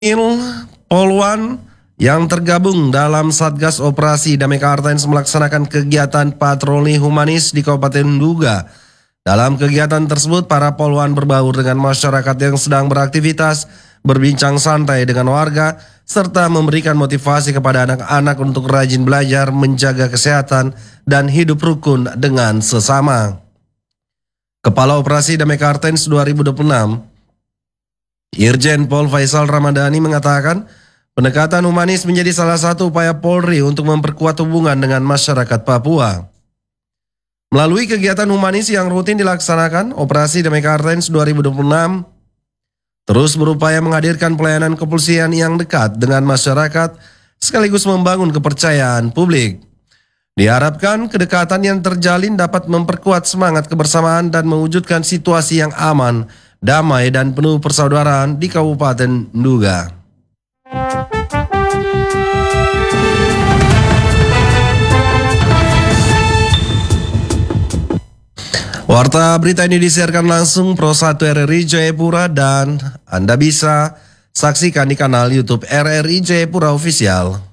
Poluan yang tergabung dalam Satgas Operasi Damai Kartens melaksanakan kegiatan patroli humanis di Kabupaten Nduga. Dalam kegiatan tersebut, para poluan berbaur dengan masyarakat yang sedang beraktivitas, berbincang santai dengan warga, serta memberikan motivasi kepada anak-anak untuk rajin belajar, menjaga kesehatan, dan hidup rukun dengan sesama. Kepala Operasi Damai Kartens 2026, Irjen Pol Faisal Ramadhani mengatakan, pendekatan humanis menjadi salah satu upaya Polri untuk memperkuat hubungan dengan masyarakat Papua. Melalui kegiatan humanis yang rutin dilaksanakan, Operasi Damai Kartens 2026 terus berupaya menghadirkan pelayanan kepolisian yang dekat dengan masyarakat sekaligus membangun kepercayaan publik. Diharapkan kedekatan yang terjalin dapat memperkuat semangat kebersamaan dan mewujudkan situasi yang aman, damai dan penuh persaudaraan di Kabupaten Nduga. Warta berita ini disiarkan langsung Pro 1 RRI Jayapura dan Anda bisa saksikan di kanal YouTube RRI Jayapura Official.